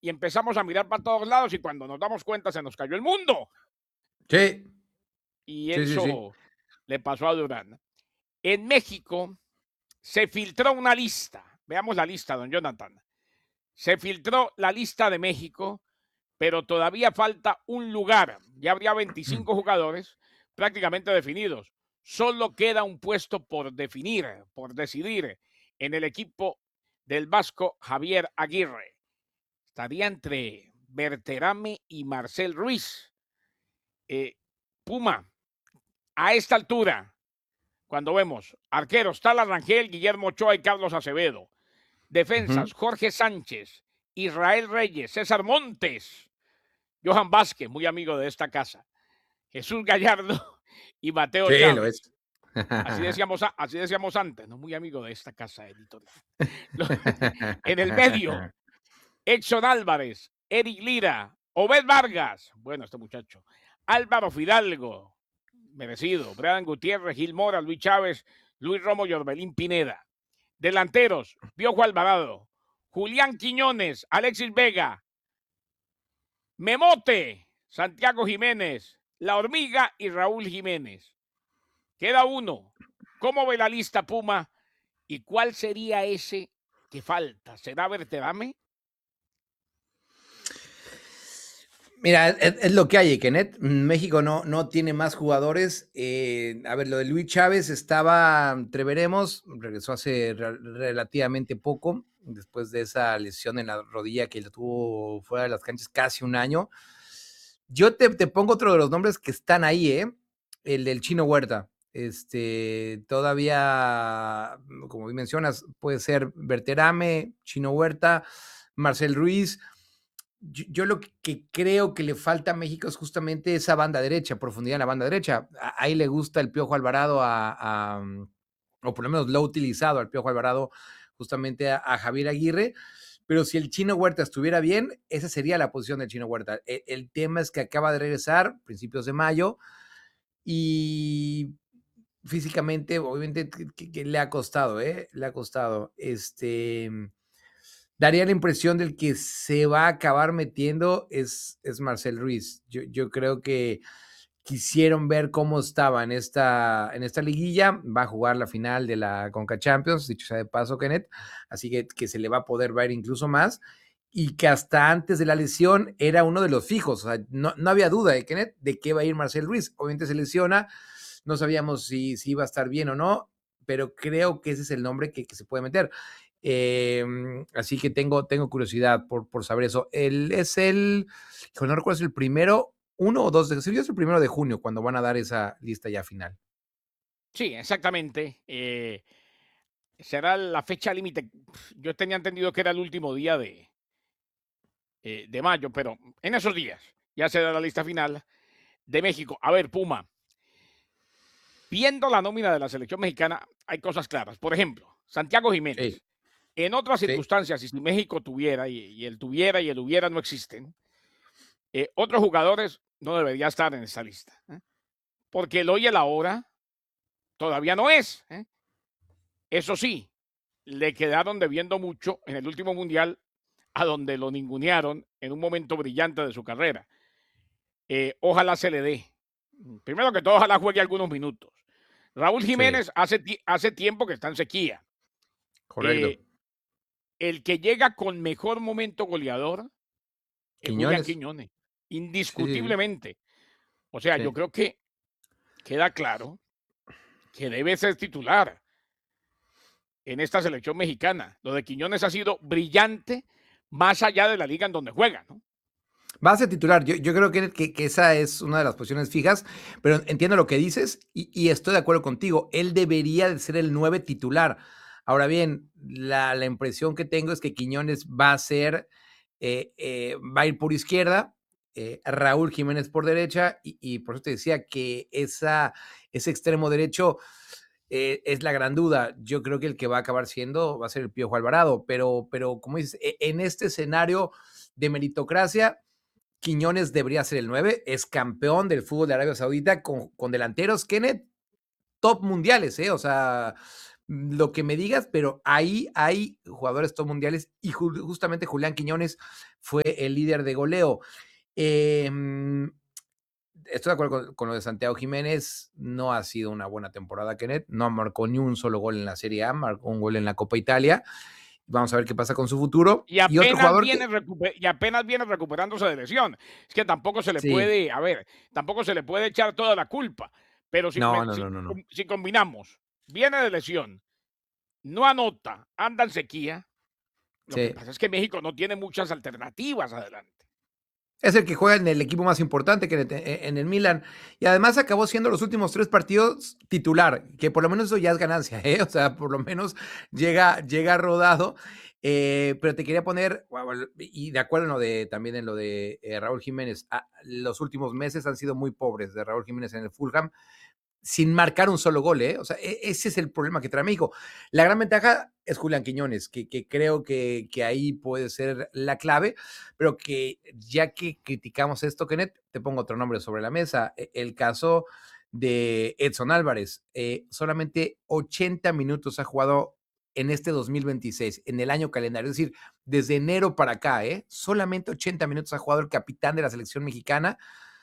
y empezamos a mirar para todos lados y cuando nos damos cuenta se nos cayó el mundo. Sí, Y sí. eso le pasó a Durán. En México se filtró una lista. Veamos la lista, don Jonathan. Se filtró la lista de México, pero todavía falta un lugar. Ya habría 25 jugadores prácticamente definidos. Solo queda un puesto por definir, por decidir en el equipo del vasco Javier Aguirre. Estaría entre Berterame y Marcel Ruiz. Puma, a esta altura, cuando vemos arqueros, Tala Rangel, Guillermo Ochoa y Carlos Acevedo. Defensas, Jorge Sánchez, Israel Reyes, César Montes, Johan Vázquez, muy amigo de esta casa, Jesús Gallardo y Mateo Sí, lo Chávez. es. Así decíamos antes, ¿no? Muy amigo de esta casa editorial. En el medio, Edson Álvarez, Eric Lira, Obed Vargas, bueno, este muchacho, Álvaro Fidalgo, merecido, Brian Gutiérrez, Gil Mora, Luis Chávez, Luis Romo y Orbelín Pineda. Delanteros, Piojo Alvarado, Julián Quiñones, Alexis Vega, Memote, Santiago Jiménez, La Hormiga y Raúl Jiménez. Queda uno. ¿Cómo ve la lista, Puma? ¿Y cuál sería ese que falta? ¿Será Berterame? Mira, es lo que hay, Kenneth. México no tiene más jugadores. A ver, lo de Luis Chávez estaba, entreveremos, regresó hace relativamente poco, después de esa lesión en la rodilla que lo tuvo fuera de las canchas casi un año. Yo te pongo otro de los nombres que están ahí, el del Chino Huerta. Todavía, como mencionas, puede ser Berterame, Chino Huerta, Marcel Ruiz. Yo lo que creo que le falta a México es justamente esa banda derecha, profundidad en la banda derecha. Ahí le gusta el Piojo Alvarado o por lo menos lo ha utilizado al Piojo Alvarado justamente a Javier Aguirre, pero si el Chino Huerta estuviera bien, esa sería la posición del Chino Huerta. El tema es que acaba de regresar, principios de mayo, y físicamente, obviamente, que le ha costado, le ha costado. Daría la impresión del que se va a acabar metiendo es Marcel Ruiz. Yo creo que quisieron ver cómo estaba en esta liguilla. Va a jugar la final de la Conca Champions, dicho sea de paso, Kenneth. Así que se le va a poder ver incluso más. Y que hasta antes de la lesión era uno de los fijos. O sea, no había duda de Kenneth de que va a ir Marcel Ruiz. Obviamente se lesiona. No sabíamos si iba a estar bien o no, pero creo que ese es el nombre que se puede meter. Así que tengo curiosidad por saber eso. No recuerdo si el primero, 1 o 2 de, sí, es el 1 de junio cuando van a dar esa lista ya final. Sí, exactamente. Será la fecha límite. Yo tenía entendido que era el último día de mayo, pero en esos días ya se da la lista final de México. A ver, Puma, viendo la nómina de la selección mexicana, hay cosas claras. Por ejemplo, Santiago Sí, Jiménez. En otras sí. circunstancias, y si México tuviera, y el tuviera y el hubiera no existen, otros jugadores no deberían estar en esta lista. Porque el hoy y el ahora todavía no es. Eso sí, le quedaron debiendo mucho en el último mundial, a donde lo ningunearon en un momento brillante de su carrera. Ojalá se le dé. Primero que todo, ojalá juegue algunos minutos. Raúl Sí, Jiménez hace tiempo que está en sequía. correcto. Eh, el que llega con mejor momento goleador es Julián Quiñones. Quiñones, Sí. indiscutiblemente. O sea, yo Sí. creo que queda claro que debe ser titular en esta selección mexicana. Lo de Quiñones ha sido brillante más allá de la liga en donde juega, ¿no? Va a ser titular. Yo creo que esa es una de las posiciones fijas, pero entiendo lo que dices y estoy de acuerdo contigo. Él debería de ser el 9 titular. Ahora bien, la impresión que tengo es que Quiñones va a ser, va a ir por izquierda, Raúl Jiménez por derecha, y por eso te decía que ese extremo derecho es la gran duda. Yo creo que el que va a acabar siendo va a ser el Piojo Alvarado, pero como dices, en este escenario de meritocracia, Quiñones debería ser el 9, es campeón del fútbol de Arabia Saudita con delanteros, Kenneth, top mundiales, o sea, lo que me digas, pero ahí hay jugadores top mundiales y justamente Julián Quiñones fue el líder de goleo. Estoy de acuerdo con lo de Santiago Jiménez, no ha sido una buena temporada, Kenneth, no marcó ni un solo gol en la Serie A, marcó un gol en la Copa Italia. Vamos a ver qué pasa con su futuro. Y Y otro jugador apenas viene recuperándose de lesión. Es que tampoco se le sí, puede, tampoco se le puede echar toda la culpa. Pero no. si combinamos, viene de lesión, no anota, anda en sequía, lo que Sí. pasa es que México no tiene muchas alternativas adelante. Es el que juega en el equipo más importante que en el Milan. Y además acabó siendo los últimos 3 partidos titular, que por lo menos eso ya es ganancia, ¿eh? O sea, por lo menos llega rodado. Pero te quería poner, y de acuerdo también en lo de Raúl Jiménez, los últimos meses han sido muy pobres de Raúl Jiménez en el Fulham, sin marcar un solo gol, ¿eh? O sea, ese es el problema que trae México. La gran ventaja es Julián Quiñones, que creo que ahí puede ser la clave, pero que ya que criticamos esto, Kenneth, te pongo otro nombre sobre la mesa. El caso de Edson Álvarez, solamente 80 minutos ha jugado en este 2026, en el año calendario, es decir, desde enero para acá, solamente 80 minutos ha jugado el capitán de la selección mexicana.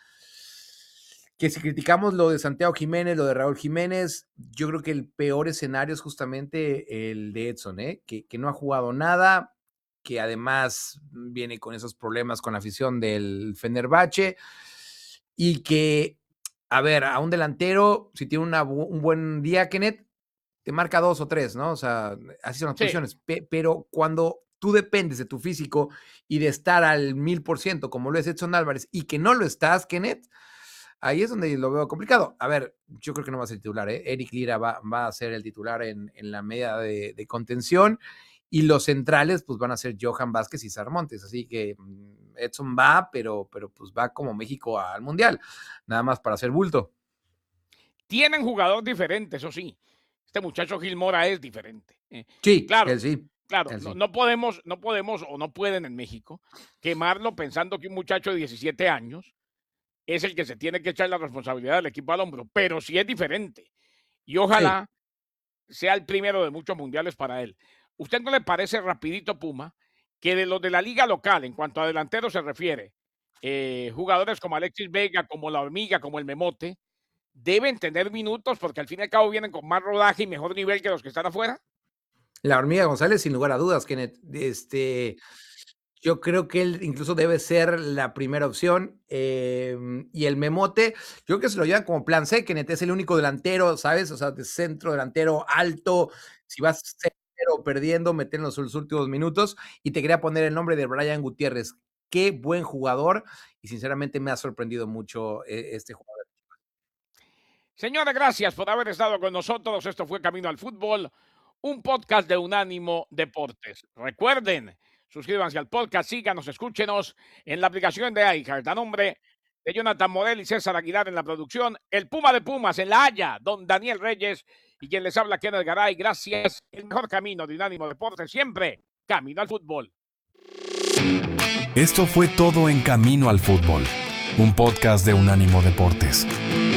Que si criticamos lo de Santiago Jiménez, lo de Raúl Jiménez, yo creo que el peor escenario es justamente el de Edson, que no ha jugado nada, que además viene con esos problemas con la afición del Fenerbahce y que, a ver, a un delantero, si tiene un buen día, Kenneth, te marca 2 o 3, ¿no? O sea, así son las Sí, posiciones. Pero cuando tú dependes de tu físico y de estar al 1000%, como lo es Edson Álvarez, y que no lo estás, Kenneth, ahí es donde lo veo complicado. A ver, yo creo que no va a ser titular, ¿eh? Eric Lira va a ser el titular en la media de contención y los centrales pues van a ser Johan Vázquez y Sarmontes, así que Edson va, pero pues va como México al Mundial, nada más para hacer bulto. tienen jugador diferente, eso sí. Este muchacho Gil Mora es diferente. Sí, Claro, él sí, claro, él sí. no podemos o no pueden en México quemarlo pensando que un muchacho de 17 años es el que se tiene que echar la responsabilidad del equipo al hombro, pero sí es diferente. Y Sí, ojalá sea el primero de muchos mundiales para él. ¿Usted no le parece rapidito, Puma, que de los de la liga local, en cuanto a delanteros se refiere, jugadores como Alexis Vega, como La Hormiga, como el Memote, deben tener minutos porque al fin y al cabo vienen con más rodaje y mejor nivel que los que están afuera? la Hormiga González, sin lugar a dudas, Kenneth. Yo creo que él incluso debe ser la primera opción. Y el Memote, yo creo que se lo llevan como plan C, Kenneth es el único delantero, ¿sabes? O sea, de centro delantero alto. Si vas 0 perdiendo, meter en los últimos minutos. Y te quería poner el nombre de Brian Gutiérrez. Qué buen jugador. Y sinceramente me ha sorprendido mucho este jugador. Señora, gracias por haber estado con nosotros. Esto fue Camino al Fútbol, un podcast de Unánimo Deportes. Recuerden, suscríbanse al podcast, síganos, escúchenos en la aplicación de iHeart. A nombre de Jonathan Morel y César Aguilar en la producción, el Puma de Pumas en La Haya, don Daniel Reyes y quien les habla, Kenneth Garay. Gracias. El mejor camino de Unánimo Deportes, siempre Camino al Fútbol. Esto fue todo en Camino al Fútbol, un podcast de Unánimo Deportes.